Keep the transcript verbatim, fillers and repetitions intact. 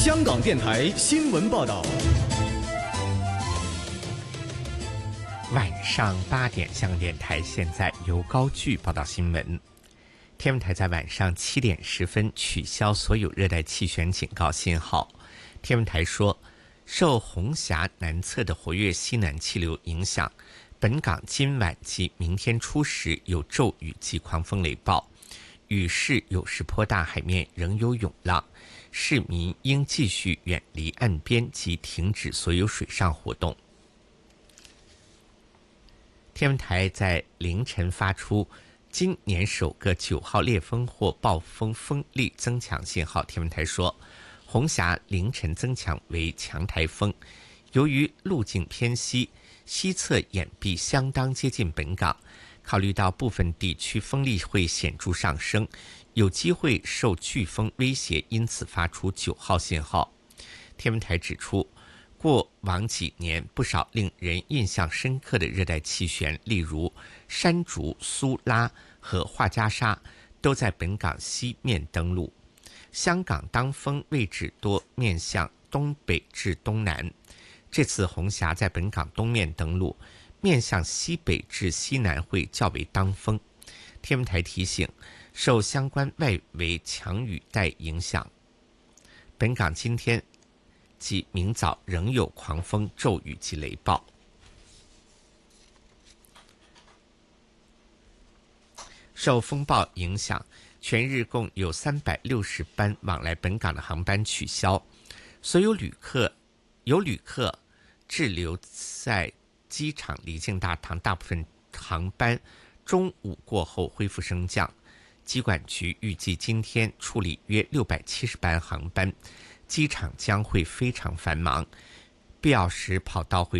香港电台新闻报道。 晚上八点，香港电台现在由高炬报道新闻。天文台在晚上七点十分取消所有热带气旋警告信号。天文台说，受红峡南侧的活跃西南气流影响，本港今晚及明天初时有骤雨及狂风雷暴，雨势有时颇大，海面仍有涌浪，市民应继续远离岸边及停止所有水上活动。天文台在凌晨发出今年首个九号烈风或暴风风力增强信号。天文台说，红峡凌晨增强为强台风，由于路径偏西，西侧掩蔽相当接近本港，考虑到部分地区风力会显著上升，有机会受飓风威胁，因此发出九号信号。天文台指出，过往几年不少令人印象深刻的热带气旋，例如山竹、苏拉和画家沙，都在本港西面登陆。香港当风位置多面向东北至东南，这次红峡在本港东面登陆，面向西北至西南会较为当风。天文台提醒，受相关外围强雨带影响，本港今天及明早仍有狂风、骤雨及雷暴。受风暴影响，全日共有三百六十班往来本港的航班取消，所有旅客有旅客滞留在机场离境大堂，大部分航班中午过后恢复升降。机管局预计今天处理约六百七十班航班，机场将会非常繁忙，必要时跑道会